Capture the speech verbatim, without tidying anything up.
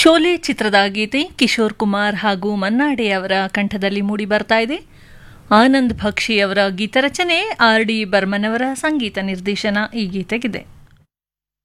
ಶೋಲೆ ಚಿತ್ರದ ಗೀತೆ ಕಿಶೋರ್ ಕುಮಾರ್ ಹಾಗೂ ಮನ್ನಾಡೆ ಅವರ ಕಂಠದಲ್ಲಿ ಮೂಡಿ ಬರ್ತಾ ಇದೆ. ಆನಂದ್ ಭಕ್ಷಿ ಅವರ ಗೀತರಚನೆ, ಆರ್ ಡಿ ಬರ್ಮನ್ ಅವರ ಸಂಗೀತ ನಿರ್ದೇಶನ ಈ ಗೀತೆಗಿದೆ.